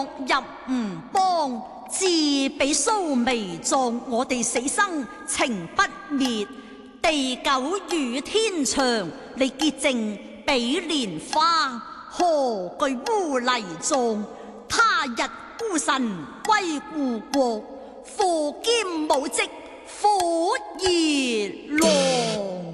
入吳邦，自比蘇眉壯，我哋死生情不滅。地久與天長，你潔淨比蓮花，何懼污泥狀？他日孤身歸故國，父兼母職苦兒郎。